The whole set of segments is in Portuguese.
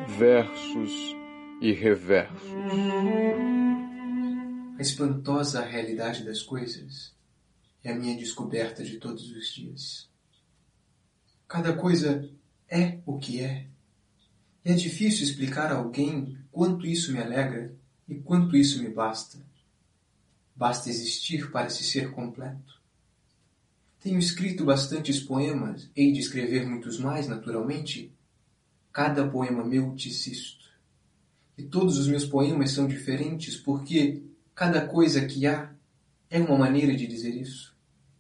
versos e reversos. A espantosa realidade das coisas é a minha descoberta de todos os dias. Cada coisa é o que é. E é difícil explicar a alguém quanto isso me alegra e quanto isso me basta. Basta existir para se ser completo. Tenho escrito bastantes poemas, hei de escrever muitos mais, naturalmente. Cada poema meu diz isto. E todos os meus poemas são diferentes porque cada coisa que há é uma maneira de dizer isso.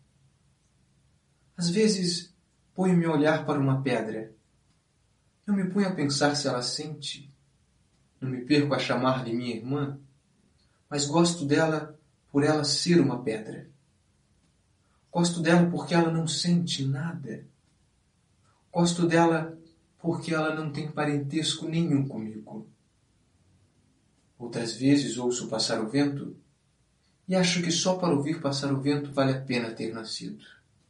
Às vezes, ponho-me a olhar para uma pedra. Não me ponho a pensar se ela sente. Não me perco a chamar-lhe minha irmã, mas gosto dela por ela ser uma pedra. Gosto dela porque ela não sente nada. Gosto dela porque ela não tem parentesco nenhum comigo. Outras vezes ouço passar o vento e acho que só para ouvir passar o vento vale a pena ter nascido.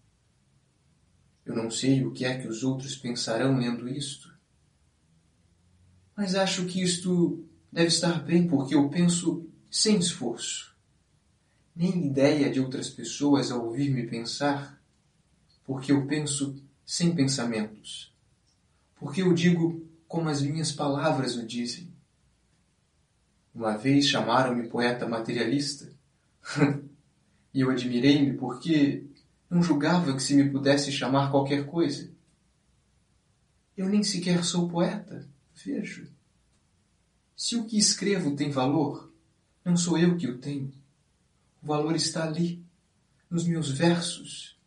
Eu não sei o que é que os outros pensarão lendo isto, mas acho que isto deve estar bem porque eu penso sem esforço. Nem ideia de outras pessoas ao ouvir-me pensar, porque eu penso sem pensamentos, porque eu digo como as minhas palavras o dizem. Uma vez chamaram-me poeta materialista, e eu admirei-me porque não julgava que se me pudesse chamar qualquer coisa. Eu nem sequer sou poeta, vejo. Se o que escrevo tem valor, não sou eu que o tenho. O valor está ali, nos meus versos,